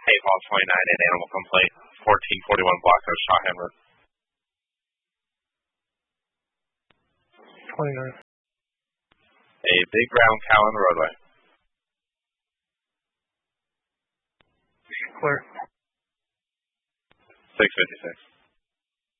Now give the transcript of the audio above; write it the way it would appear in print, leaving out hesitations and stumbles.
Ball 29 in animal complaint, 1441 block of Shawham Road. 29. A big brown cow on the roadway. Clear. 656.